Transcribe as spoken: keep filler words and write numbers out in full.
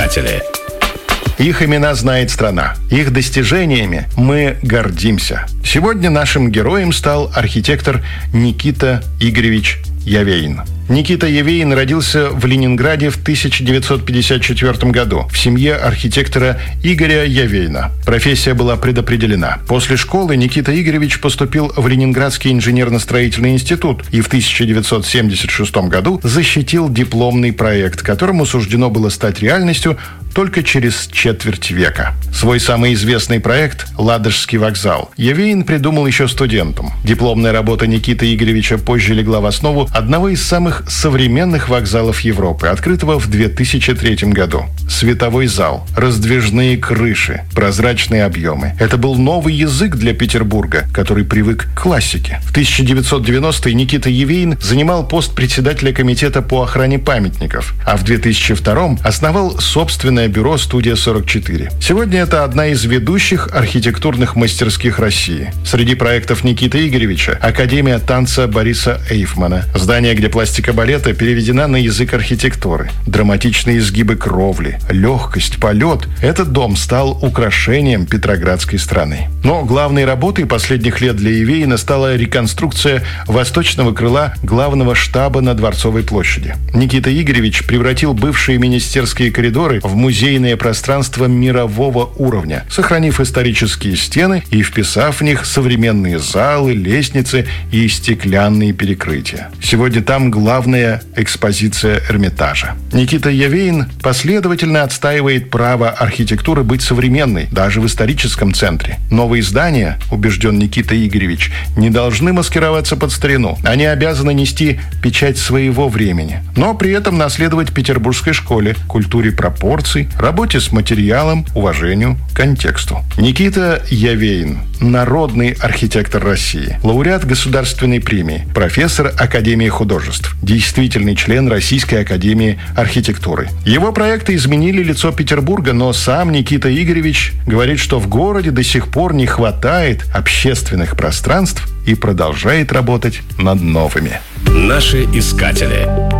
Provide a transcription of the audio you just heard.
искатели. Их имена знает страна. Их достижениями мы гордимся. Сегодня нашим героем стал архитектор Никита Игоревич Явейн. Никита Явейн родился в Ленинграде в тысяча девятьсот пятьдесят четвёртом году в семье архитектора Игоря Явейна. Профессия была предопределена. После школы Никита Игоревич поступил в Ленинградский инженерно-строительный институт и в тысяча девятьсот семьдесят шестом году защитил дипломный проект, которому суждено было стать реальностью только через четверть века. Свой самый известный проект «Ладожский вокзал» Явейн придумал еще студентом. Дипломная работа Никиты Игоревича позже легла в основу одного из самых современных вокзалов Европы, открытого в две тысячи третьем году. Световой зал, раздвижные крыши, прозрачные объемы. Это был новый язык для Петербурга, который привык к классике. В тысяча девятьсот девяностые Никита Явейн занимал пост председателя комитета по охране памятников, а в две тысячи втором основал собственное бюро «Студия сорок четыре». Сегодня это одна из ведущих архитектурных мастерских России. Среди проектов Никиты Игоревича Академия танца Бориса Эйфмана, здание, где пластика балета переведена на язык архитектуры, драматичные изгибы кровли, легкость, полет. Этот дом стал украшением Петроградской страны. Но главной работой последних лет для Явейна стала реконструкция восточного крыла главного штаба на Дворцовой площади. Никита Игоревич превратил бывшие министерские коридоры в музейное пространство мирового уровня, сохранив исторические стены и вписав в них современные залы, лестницы и стеклянные перекрытия. Сегодня там главная экспозиция Эрмитажа. Никита Явейн последовательно отстаивает право архитектуры быть современной, даже в историческом центре. Новые здания, убежден Никита Игоревич, не должны маскироваться под старину. Они обязаны нести печать своего времени, но при этом наследовать петербургской школе, культуре пропорций, работе с материалом, уважению к контексту. Никита Явейн – народный архитектор России, лауреат государственной премии, профессор Академии художеств, действительный член Российской академии архитектуры. Его проекты изменили лицо Петербурга, но сам Никита Игоревич говорит, что в городе до сих пор не хватает общественных пространств и продолжает работать над новыми. Наши искатели.